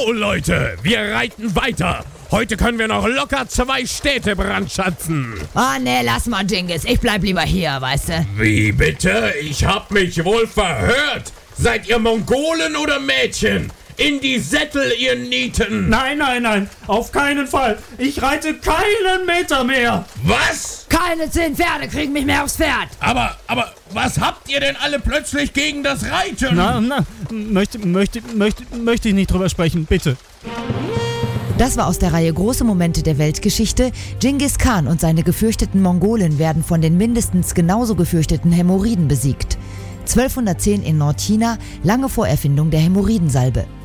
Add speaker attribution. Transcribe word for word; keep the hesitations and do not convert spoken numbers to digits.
Speaker 1: So, Leute, wir reiten weiter. Heute können wir noch locker zwei Städte brandschatzen.
Speaker 2: Oh, nee, lass mal, Genghis. Ich bleib lieber hier, weißt du.
Speaker 1: Wie bitte? Ich hab mich wohl verhört. Seid ihr Mongolen oder Mädchen? In die Sättel, ihr Nieten!
Speaker 3: Nein, nein, nein, auf keinen Fall. Ich reite keinen Meter mehr.
Speaker 1: Was?
Speaker 2: Keine zehn Pferde kriegen mich mehr aufs Pferd.
Speaker 1: Aber, aber, was habt ihr denn alle plötzlich gegen das Reiten?
Speaker 3: Na, na, möchte, möchte, möchte, möchte ich nicht drüber sprechen, bitte.
Speaker 2: Das war aus der Reihe Große Momente der Weltgeschichte. Genghis Khan und seine gefürchteten Mongolen werden von den mindestens genauso gefürchteten Hämorrhoiden besiegt. zwölfhundertzehn in Nordchina, lange vor Erfindung der Hämorrhoidensalbe.